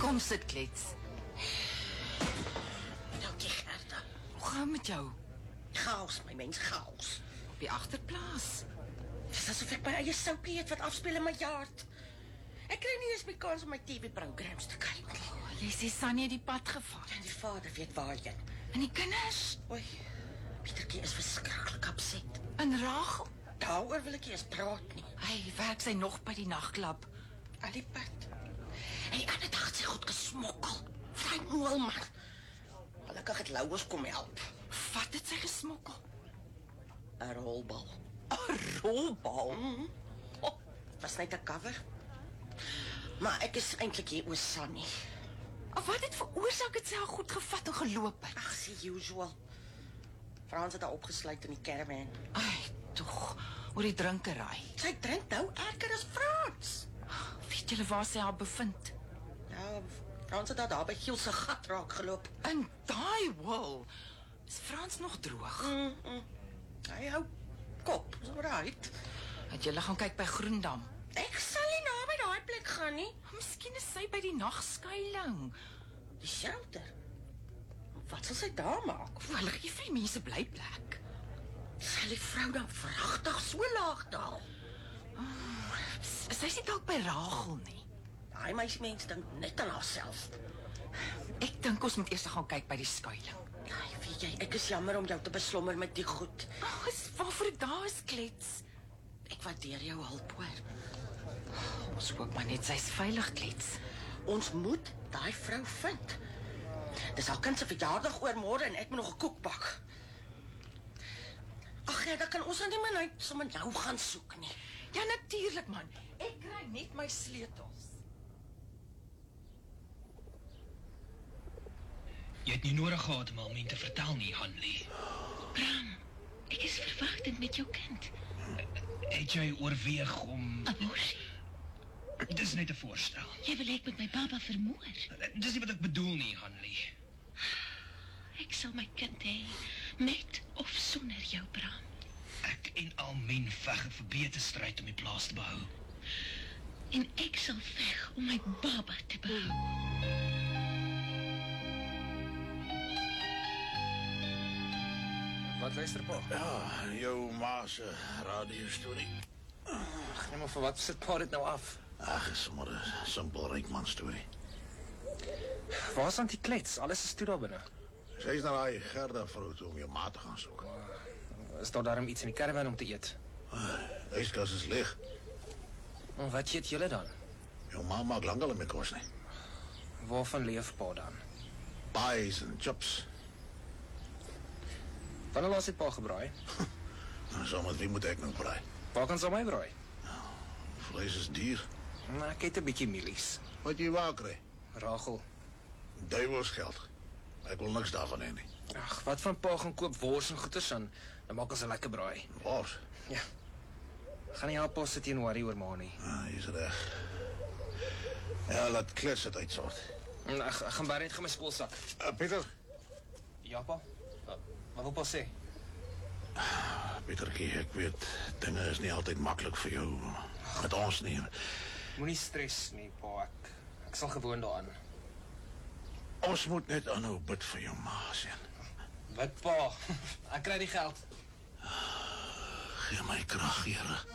Kom sit, klets. Dankie, Gerda. Hoe gaan met jou? Chaos, my mens, chaos. Op die agterplaas. Dis asof ek my eie soupie het wat afspeel in my yard. Ek kry nie eens my kans om my TV-programs te kyk. Jy sê Sannie het die pad gevat. En die vader weet waarheen. En die kinders? Oei, Pietertjie is verskriklik upset. En Rachel? Daaroor wil ek nie eens praat nie. Hy werk sy nog by die nagklub. Al die pad. En die ander dag het sy goed gesmokkel. Vry moel, man. Gelukkig het Louwers kom help. Wat het sy gesmokkel? 'n rolbal. 'n Rolbal? Oh, was net 'n cover. Maar ek is eintlik hier oor Sannie. Of wat het veroorsaak het sy al goed gevat en geloop het? Ag, see usual. Frans het haar opgesluit in die caravan. Ai, tog, oor die drinkery. Sy drink nou erger as Frans. Weet julle waar sy haar bevind? Ja, Frans het daar by Giel se gat raak geloop. In daai wol. Is Frans nog droog? Hy hou kop, is alright. Het julle gaan kyk by Groendam? Ek sal nie naby daai plek gaan nie. Miskien is sy by die nagskuiling. Die shelter. Wat sal sy daar maak? Hulle gee vir die mense blyplek. Sal die vrou dan vragtig so laag daal? Sy is nie dalk by Rachel nie. Daai mens dink net aan haarself. Ek dink ons moet eers gaan kyk by die skuiling. Ai, weet jy, ek is jammer om jou te beslommer met die goed. Is waarvoor ek daar is, klets. Ek waardeer jou hulp, hoor. Ons hoop maar net sy's veilig, klets. Ons moet daai vrou vind. Dis haar kind se verjaardag oor môre en ek moet nog 'n koek bak. Ag ja, dan kan ons nie maar net sommer nou gaan soek nie. Ja, natuurlik man. Ek kry net my sleutels. Jy het nie nodig gehad om my te vertel nie, Hanlie. Bram, ek is verwagtend met jou kind. Het jy oorweeg om... Aborsie? Dis net 'n voorstel. Jy wil ek met my baba vermoor. Dis nie wat ek bedoel nie, Hanlie. Ek sal my kind hê, met of sonder jou, Bram. Ek en Almien veg 'n verbeter stryd om die plaas te behou. En ek sal veg om my baba te behou. Wat luister, pa? Ja, jou ma se radiostorie. Ag, nee, maar vir wat sit pa dit nou af? Ag, is sommer 'n simpel rykman storie. Waar is die klets? Alles is toe daar binne. Sy is na daai Gerda vrou toe om jou ma te gaan soek. Is daar daarom iets in die caravan om te eet? Yskas is leeg. En wat eet julle dan? Jou ma maak lankal nie meer kos nie. Waarvan leef pa dan? Pies en chips. Wanneer laas het pa gebraai? En so met wie moet ek nou braai? Pa kan saam my braai. Vlees is duur. Nou, ek het 'n bietjie mielies. Wat jy wou kry? Rachel. Duivels geld. Ek wil niks daarvan hê nie. Ag, wat van pa gaan koop wors en goeters aan? Dan maak ons 'n lekker braai. Wors. Ja. Gaan nie help pa sit en worry oor ma nie. Jy's reg. Ja, laat klets dit uitsort. Ek gaan baie net gaan my skoolsak. Pieter. Ja, pa. Wat wil pa sê? Pietertjie, ek weet, dinge is nie altyd maklik vir jou. Met ons nie. Moenie stres nie, pa. Ek sal gewoon daaraan. Ons moet net aanhou bid vir jou ma, sien. Wat, pa? Ek kry die geld. Gee my krag, Here.